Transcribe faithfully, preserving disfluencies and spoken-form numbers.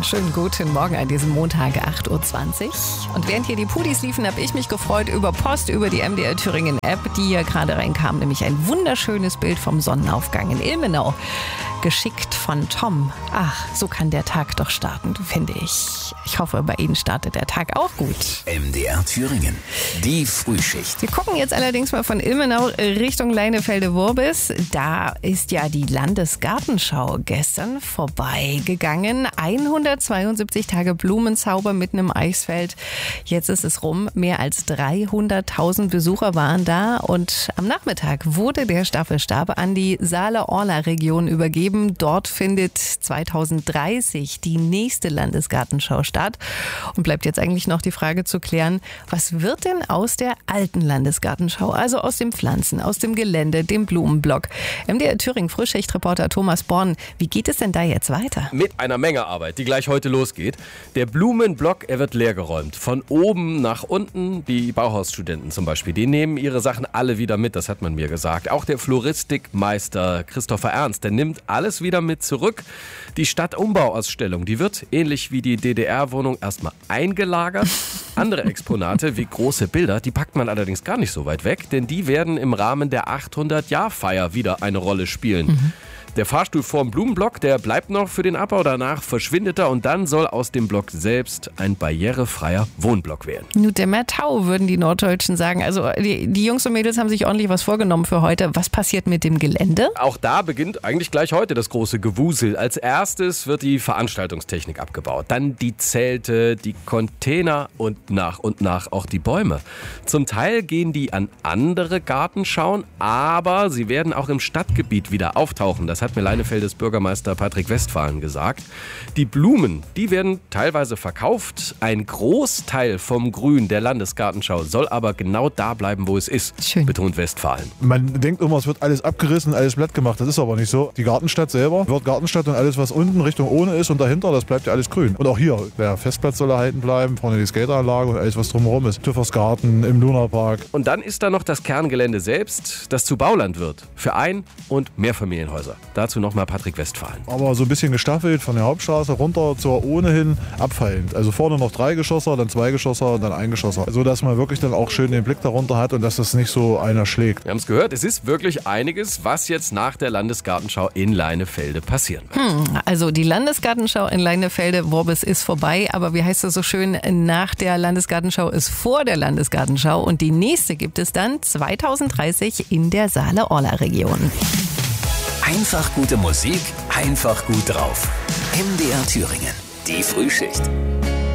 Schönen guten Morgen an diesem Montag, acht Uhr zwanzig. Und während hier die Pudis liefen, habe ich mich gefreut über Post, über die M D R Thüringen App, die hier gerade reinkam. Nämlich ein wunderschönes Bild vom Sonnenaufgang in Ilmenau. Geschickt von Tom. Ach, so kann der Tag doch starten, finde ich. Ich hoffe, bei Ihnen startet der Tag auch gut. M D R Thüringen, die Frühschicht. Wir gucken jetzt allerdings mal von Ilmenau Richtung Leinefelde-Worbis. Da ist ja die Landesgartenschau gestern vorbeigegangen. hundertzweiundsiebzig Tage Blumenzauber mitten im Eichsfeld. Jetzt ist es rum. Mehr als dreihunderttausend Besucher waren da. Und am Nachmittag wurde der Staffelstab an die Saale-Orla-Region übergeben. Dort findet zweitausenddreißig die nächste Landesgartenschau statt. Und bleibt jetzt eigentlich noch die Frage zu klären, was wird denn aus der alten Landesgartenschau? Also aus den Pflanzen, aus dem Gelände, dem Blumenblock. M D R Thüringen Frühschichtreporter Thomas Born, wie geht es denn da jetzt weiter? Mit einer Menge Arbeit, die gleich heute losgeht. Der Blumenblock, er wird leergeräumt. Von oben nach unten. Die Bauhausstudenten zum Beispiel, die nehmen ihre Sachen alle wieder mit, das hat man mir gesagt. Auch der Floristikmeister Christopher Ernst, der nimmt alles wieder mit zurück. Die Stadtumbauausstellung, die wird, ähnlich wie die D D R-Wohnung, erstmal eingelagert. Andere Exponate wie große Bilder, die packt man allerdings gar nicht so weit weg, denn die werden im Rahmen der achthundert-Jahr-Feier wieder eine Rolle spielen. Mhm. Der Fahrstuhl vorm Blumenblock, der bleibt noch für den Abbau. Danach verschwindet er und dann soll aus dem Block selbst ein barrierefreier Wohnblock werden. Nur der Mertau, würden die Norddeutschen sagen. Also die, die Jungs und Mädels haben sich ordentlich was vorgenommen für heute. Was passiert mit dem Gelände? Auch da beginnt eigentlich gleich heute das große Gewusel. Als erstes wird die Veranstaltungstechnik abgebaut. Dann die Zelte, die Container und nach und nach auch die Bäume. Zum Teil gehen die an andere Gartenschauen, aber sie werden auch im Stadtgebiet wieder auftauchen. Das hat mir Leinefeldes Bürgermeister Patrick Westphalen gesagt. Die Blumen, die werden teilweise verkauft. Ein Großteil vom Grün der Landesgartenschau soll aber genau da bleiben, wo es ist, Schön. betont Westphalen. Man denkt immer, es wird alles abgerissen, alles platt gemacht. Das ist aber nicht so. Die Gartenstadt selber wird Gartenstadt und alles, was unten Richtung ohne ist und dahinter, das bleibt ja alles grün. Und auch hier, der Festplatz soll erhalten bleiben, vorne die Skateranlage und alles, was drumherum ist. Tüffersgarten, im Lunapark. Und dann ist da noch das Kerngelände selbst, das zu Bauland wird. Für Ein- und Mehrfamilienhäuser. Dazu nochmal Patrick Westphalen. Aber so ein bisschen gestaffelt von der Hauptstraße runter zur ohnehin abfallend. Also vorne noch Dreigeschosser, dann Zweigeschosser und dann Eingeschosser. So dass man wirklich dann auch schön den Blick darunter hat und dass das nicht so einer schlägt. Wir haben es gehört, es ist wirklich einiges, was jetzt nach der Landesgartenschau in Leinefelde passieren wird. Hm, also die Landesgartenschau in Leinefelde-Worbis ist vorbei, aber wie heißt es so schön, nach der Landesgartenschau ist vor der Landesgartenschau und die nächste gibt es dann zweitausenddreißig in der Saale-Orla-Region. Einfach gute Musik, einfach gut drauf. M D R Thüringen, die Frühschicht.